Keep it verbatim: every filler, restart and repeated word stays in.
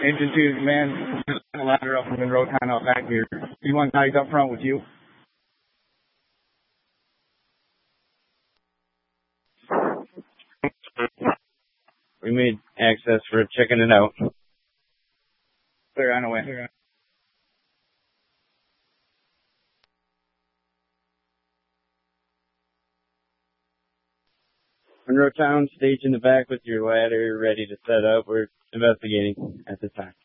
Agent two, man, just a ladder up from Monroe Town out back here. You want guys up front with you? We made access for checking it out. Clear on the way. Clear on. Monroe Town, stage in the back with your ladder ready to set up. We're investigating at this time.